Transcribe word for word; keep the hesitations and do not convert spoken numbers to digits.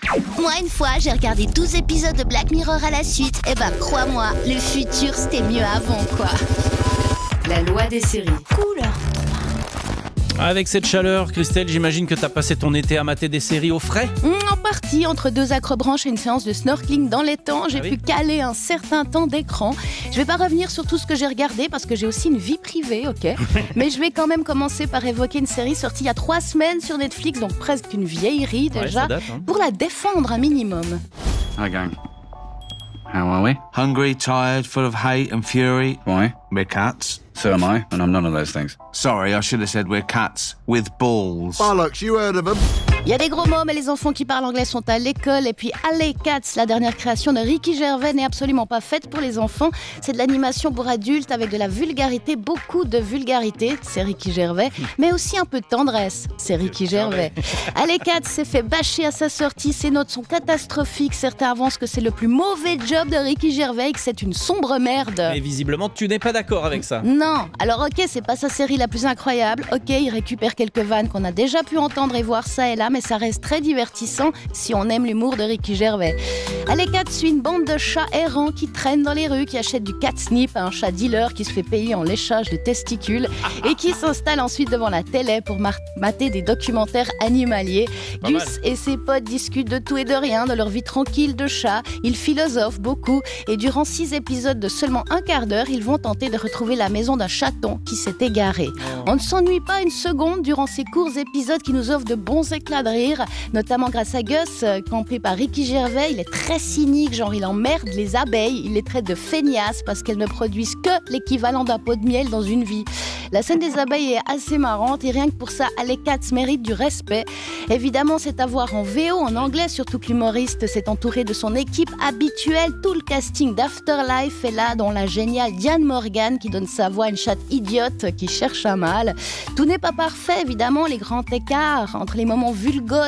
Moi, une fois, j'ai regardé douze épisodes de Black Mirror à la suite. Et ben, crois-moi, le futur, c'était mieux avant, quoi. La loi des séries. Cool. Avec cette chaleur, Christelle, j'imagine que t'as passé ton été à mater des séries au frais ? En partie, entre deux acrobranches et une séance de snorkeling dans les temps, j'ai Ah oui pu caler un certain temps d'écran. Je vais pas revenir sur tout ce que j'ai regardé parce que j'ai aussi une vie privée, ok. Mais je vais quand même commencer par évoquer une série sortie il y a trois semaines sur Netflix, donc presque une vieillerie Ouais, déjà, ça date, hein. pour la défendre un minimum. Hi, gang. How are we? Hungry, tired, full of hate and fury. Why? We're cats. So am I, and I'm none of those things. Sorry, I should have said we're cats with balls. Bollocks, you heard of them? Il y a des gros mots, mais les enfants qui parlent anglais sont à l'école. Et puis Alley Cats, la dernière création de Ricky Gervais, n'est absolument pas faite pour les enfants. C'est de l'animation pour adultes avec de la vulgarité, beaucoup de vulgarité. C'est Ricky Gervais, mais aussi un peu de tendresse. C'est Ricky Gervais. Alley Cats s'est fait bâcher à sa sortie. Ses notes sont catastrophiques. Certains avancent que c'est le plus mauvais job de Ricky Gervais et que c'est une sombre merde. Mais visiblement, tu n'es pas d'accord avec ça. Non, alors ok, c'est pas sa série la plus incroyable, ok, il récupère quelques vannes qu'on a déjà pu entendre et voir ça et là, mais ça reste très divertissant si on aime l'humour de Ricky Gervais. Allez Cats suit une bande de chats errants qui traînent dans les rues, qui achètent du catnip à un chat dealer qui se fait payer en léchage de testicules et qui s'installe ensuite devant la télé pour mar- mater des documentaires animaliers. Pas Gus mal. et ses potes discutent de tout et de rien, de leur vie tranquille de chat, ils philosophent beaucoup et durant six épisodes de seulement un quart d'heure, ils vont tenter de retrouver la maison d'un chaton qui s'est égaré. On ne s'ennuie pas une seconde durant ces courts épisodes qui nous offrent de bons éclats de rire, notamment grâce à Gus, euh, campé par Ricky Gervais. Il est très cynique, genre il emmerde les abeilles, il les traite de feignasses parce qu'elles ne produisent que l'équivalent d'un pot de miel dans une vie. La scène des abeilles est assez marrante et rien que pour ça, Alley Cats mérite du respect. Évidemment, c'est à voir en V O, en anglais, surtout que l'humoriste s'est entouré de son équipe habituelle. Tout le casting d'Afterlife est là, dont la géniale Diane Morgan qui donne sa voix à une chatte idiote qui cherche un mâle. Tout n'est pas parfait, évidemment, les grands écarts entre les moments vulgos